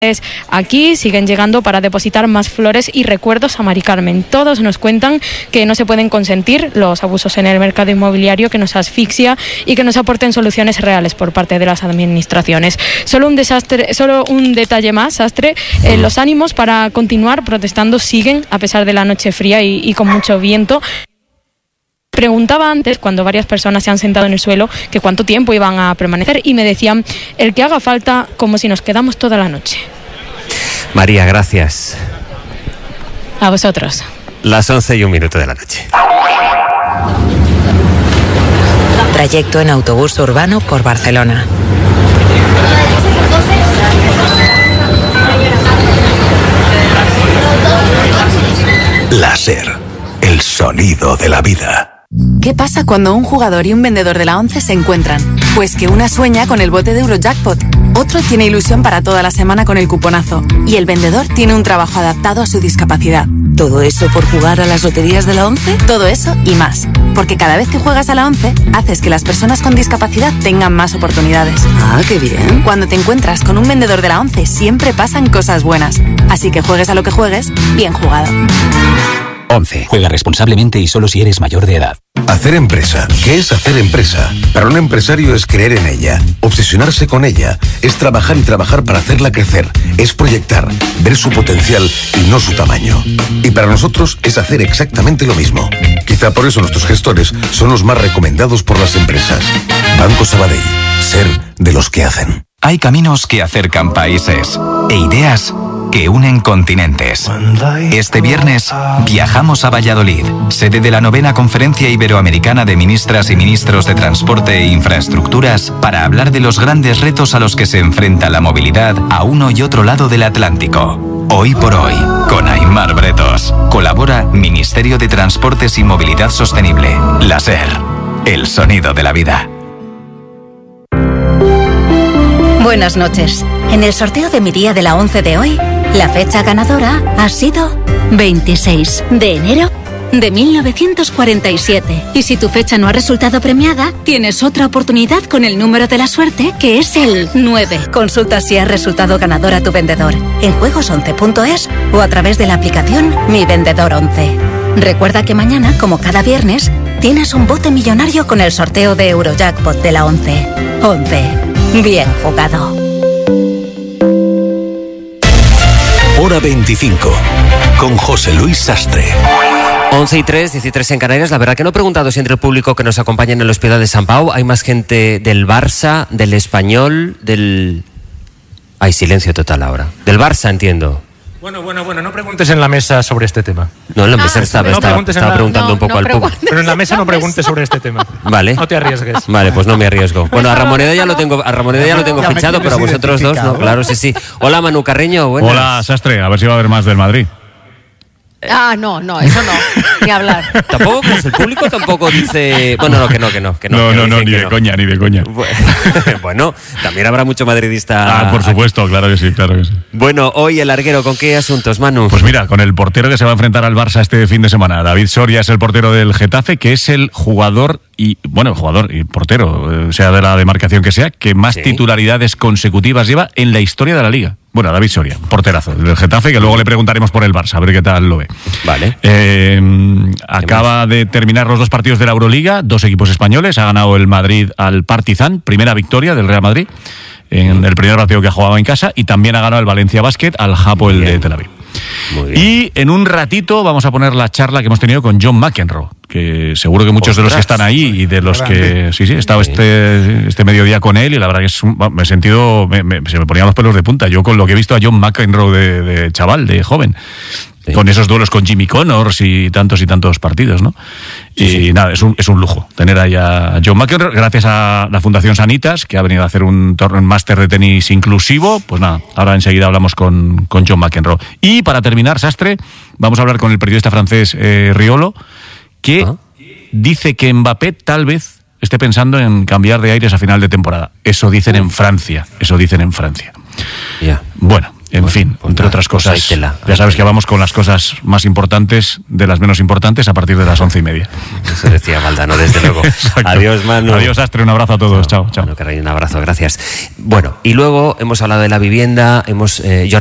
Aquí siguen llegando para depositar más flores y recuerdos a Mari Carmen. Todos nos cuentan que no se pueden consentir los abusos en el mercado inmobiliario, que nos asfixia y que nos aporten soluciones reales por parte de las administraciones. Solo un detalle más, Sastre, los ánimos para continuar protestando siguen a pesar de la noche fría y con mucho viento. Preguntaba antes, cuando varias personas se han sentado en el suelo, que cuánto tiempo iban a permanecer y me decían el que haga falta, como si nos quedamos toda la noche. María, gracias. A vosotros. Las 11:01 de la noche. Trayecto en autobús urbano por Barcelona. La SER, el sonido de la vida. ¿Qué pasa cuando un jugador y un vendedor de la ONCE se encuentran? Pues que una sueña con el bote de Eurojackpot, otro tiene ilusión para toda la semana con el cuponazo y el vendedor tiene un trabajo adaptado a su discapacidad. ¿Todo eso por jugar a las loterías de la ONCE? Todo eso y más, porque cada vez que juegas a la ONCE haces que las personas con discapacidad tengan más oportunidades. Ah, qué bien. Cuando te encuentras con un vendedor de la ONCE siempre pasan cosas buenas, así que juegues a lo que juegues, bien jugado. ONCE. Juega responsablemente y solo si eres mayor de edad. Hacer empresa. ¿Qué es hacer empresa? Para un empresario es creer en ella, obsesionarse con ella, es trabajar y trabajar para hacerla crecer, es proyectar, ver su potencial y no su tamaño. Y para nosotros es hacer exactamente lo mismo. Quizá por eso nuestros gestores son los más recomendados por las empresas. Banco Sabadell. Ser de los que hacen. Hay caminos que acercan países e ideas que unen continentes. Este viernes viajamos a Valladolid, sede de la 9ª Conferencia Iberoamericana de Ministras y Ministros de Transporte e Infraestructuras, para hablar de los grandes retos a los que se enfrenta la movilidad a uno y otro lado del Atlántico. Hoy por hoy, con Aimar Bretos. Colabora Ministerio de Transportes y Movilidad Sostenible. La SER, el sonido de la vida. Buenas noches. En el sorteo de mi día de la 11 de hoy, la fecha ganadora ha sido 26 de enero de 1947. Y si tu fecha no ha resultado premiada, tienes otra oportunidad con el número de la suerte, que es el 9. Consulta si has resultado ganador a tu vendedor en juegos11.es o a través de la aplicación Mi Vendedor 11. Recuerda que mañana, como cada viernes, tienes un bote millonario con el sorteo de Eurojackpot de la 11. 11. Bien jugado. Hora 25, con José Luis Sastre. 11:03, 13 en Canarias. La verdad que no he preguntado si entre el público que nos acompaña en el Hospital de Sant Pau hay más gente del Barça, del Español, del... Hay silencio total ahora. Del Barça, entiendo. Bueno, no preguntes en la mesa sobre este tema. No, en la mesa estaba preguntando un poco al público. Pero en la mesa no preguntes sobre este tema. Vale. No te arriesgues. Vale, pues no me arriesgo. Bueno, a Ramoneda ya lo tengo fichado, pero a vosotros dos no, claro, sí. Hola, Manu Carreño, buenas. Hola, Sastre, a ver si va a haber más del Madrid. No, eso no, ni hablar. Tampoco, pues el público tampoco dice... Bueno, no, que no. No, ni de coña. Bueno, también habrá mucho madridista... por supuesto, aquí. claro que sí. Bueno, hoy el larguero, ¿con qué asuntos, Manu? Pues mira, con el portero que se va a enfrentar al Barça este fin de semana. David Soria es el portero del Getafe, que es el jugador y portero, sea de la demarcación que sea, que más titularidades consecutivas lleva en la historia de la Liga. Bueno, David Soria, porterazo del Getafe, que luego le preguntaremos por el Barça, a ver qué tal lo ve. Vale. Acaba de terminar los 2 partidos de la Euroliga, 2 equipos españoles. Ha ganado el Madrid al Partizan, primera victoria del Real Madrid en el primer partido que ha jugado en casa, y también ha ganado el Valencia Basket al Hapoel de Tel Aviv. Y en un ratito vamos a poner la charla que hemos tenido con John McEnroe, que seguro que muchos de los que están ahí y de los que... Sí, he estado este mediodía con él, y la verdad que se me ponían los pelos de punta. Yo con lo que he visto a John McEnroe de chaval, de joven, con esos duelos con Jimmy Connors y tantos partidos, ¿no? Nada, es un lujo tener ahí a John McEnroe, gracias a la Fundación Sanitas, que ha venido a hacer un máster de tenis inclusivo. Pues nada, ahora enseguida hablamos con John McEnroe. Y para terminar, Sastre, vamos a hablar con el periodista francés Riolo, que dice que Mbappé tal vez esté pensando en cambiar de aires a final de temporada. Eso dicen en Francia. Yeah. Bueno, En fin, entre otras cosas. Ya sabes que vamos con las cosas más importantes de las menos importantes a partir de las 11:30. Eso decía Valdano, desde luego. Adiós, Manu. Adiós, Astre, un abrazo a todos. Chao, chao. Manu Carreño, un abrazo, gracias. Bueno, y luego hemos hablado de la vivienda, yo